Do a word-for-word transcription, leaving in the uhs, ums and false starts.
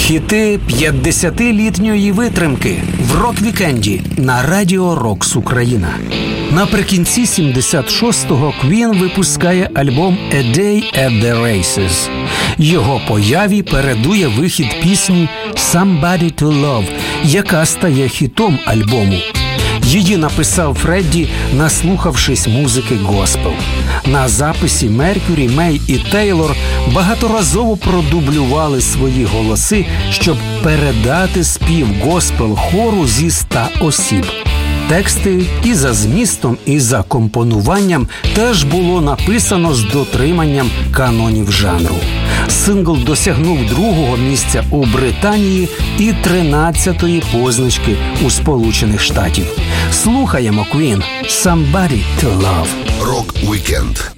Хіти п'ятдесятилітньої витримки в рок-вікенді на Радіо Рокс Україна. Наприкінці сімдесят шостого Queen випускає альбом «A Day at the Races». Його появі передує вихід пісні «Somebody to Love», яка стає хітом альбому. Її написав Фредді, наслухавшись музики госпел. На записі Меркюрі, Мей і Тейлор багаторазово продублювали свої голоси, щоб передати спів госпел хору зі ста осіб. Тексти і за змістом, і за компонуванням теж було написано з дотриманням канонів жанру. Сингл досягнув другого місця у Британії і тринадцятої позначки у Сполучених Штатів. Слухаємо Queen «Somebody to Love». Рок-вікенд